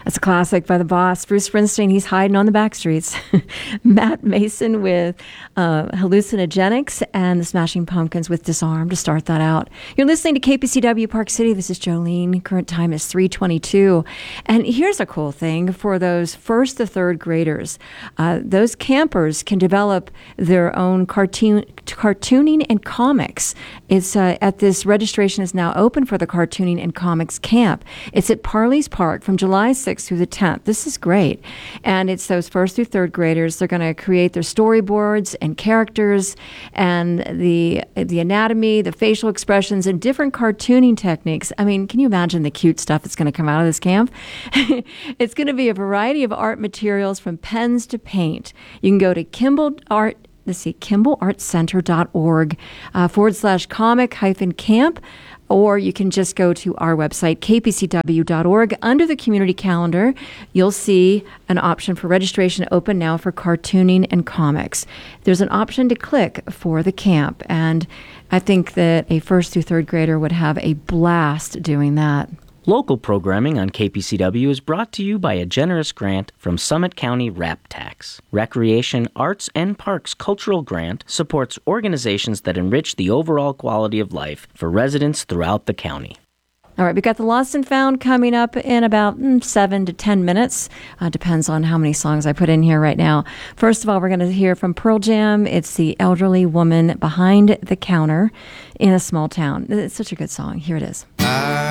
That's a classic by the boss, Bruce Springsteen. He's hiding on the back streets. Matt Mason with Hallucinogenics, and the Smashing Pumpkins with Disarm to start that out. You're listening to KPCW Park City. This is Jolene. Current time is 3:22. And here's a cool thing for those first to third graders. Those campers can develop their own cartooning and comics. It's at this registration is now open for the Cartooning and Comics Camp. It's at Parley's Park from July 6th through the 10th. This is great. And it's those first through third graders. They're going to create their storyboards and characters and the anatomy, the facial expressions, and different cartooning techniques. I mean, can you imagine the cute stuff that's going to come out of this camp? It's going to be a variety of art materials from pens to paint. You can go to KimballArtCenter.org /comic-camp. Or you can just go to our website, kpcw.org. Under the community calendar, you'll see an option for registration open now for cartooning and comics. There's an option to click for the camp, and I think that a first through third grader would have a blast doing that. Local programming on KPCW is brought to you by a generous grant from Summit County RAP Tax. Recreation, Arts, and Parks Cultural Grant supports organizations that enrich the overall quality of life for residents throughout the county. All right, we've got the Lost and Found coming up in about 7 to 10 minutes. Depends on how many songs I put in here right now. First of all, we're going to hear from Pearl Jam. It's The Elderly Woman Behind the Counter in a Small Town. It's such a good song. Here it is.